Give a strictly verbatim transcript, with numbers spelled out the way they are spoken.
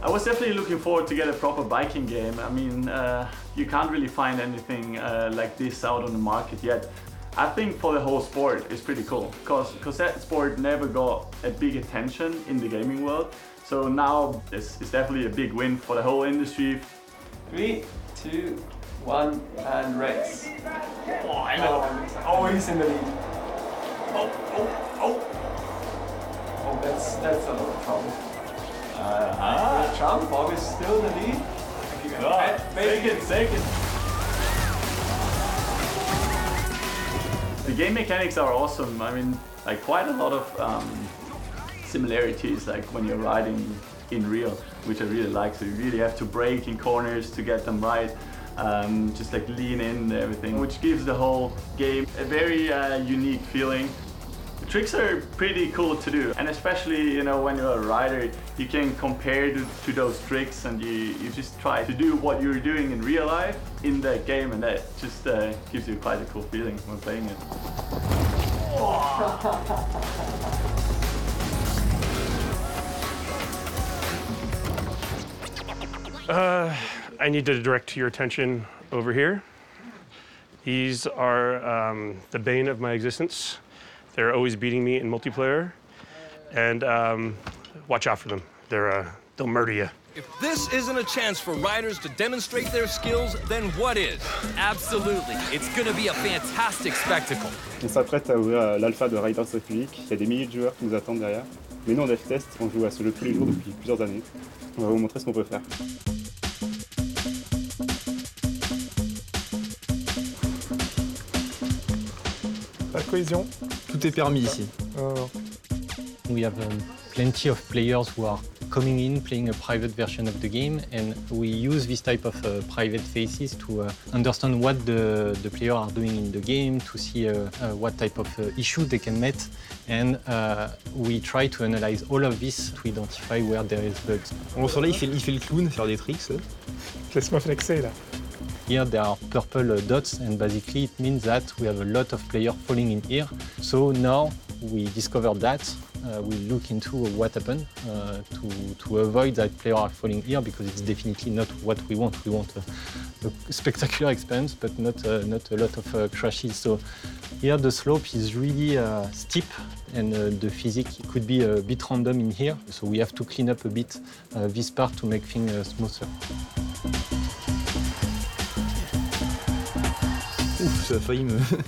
I was definitely looking forward to get a proper biking game. I mean, uh, you can't really find anything uh, like this out on the market yet. I think for the whole sport it's pretty cool, because because that sport never got a big attention in the gaming world. So now it's, it's definitely a big win for the whole industry. Three, two, one, and race. Oh, I know. Oh, he's in the lead. Oh, oh, oh. Oh, that's, that's a lot of trouble. Uh-huh. Trump, Bob is still in the lead. Oh, take it, take it. The game mechanics are awesome. I mean, like quite a lot of um, similarities, like when you're riding in real, which I really like. So you really have to brake in corners to get them right. Um, just like lean in and everything, which gives the whole game a very uh, unique feeling. The tricks are pretty cool to do, and especially, you know, when you're a rider, you can compare to, to those tricks, and you, you just try to do what you're doing in real life in that game, and that just uh, gives you quite a cool feeling when playing it. Uh, I need to direct your attention over here. These are um, the bane of my existence. They're always beating me in multiplayer, and um, watch out for them. They're, uh, they'll murder you. If this isn't a chance for riders to demonstrate their skills, then what is? Absolutely. It's gonna be a fantastic spectacle. On s'apprête à ouvrir l'alpha de Riders Republic. Il y a des milliers de joueurs qui nous attendent derrière. Mais nous, en DevTest, on joue à ce jeu tous les jours depuis plusieurs années. On va vous montrer ce qu'on peut faire. Pas de cohésion. Tout est permis ici. Oh. We have um, plenty of players who are coming in, playing a private version of the game, and we use this type of uh, private faces to uh, understand what the, the players are doing in the game, to see uh, uh, what type of uh, issues they can meet, and uh, we try to analyze all of this to identify where there is bugs. On sur là, il fait, il fait le clown, faire des tricks. Laisse-moi flexer là. Here there are purple uh, dots, and basically it means that we have a lot of players falling in here. So now we discovered that. Uh, we look into what happened uh, to, to avoid that players are falling here, because it's definitely not what we want. We want a, a spectacular experience, but not, uh, not a lot of uh, crashes. So here the slope is really uh, steep, and uh, the physics could be a bit random in here. So we have to clean up a bit uh, this part to make things uh, smoother. Ouf, ça a failli me...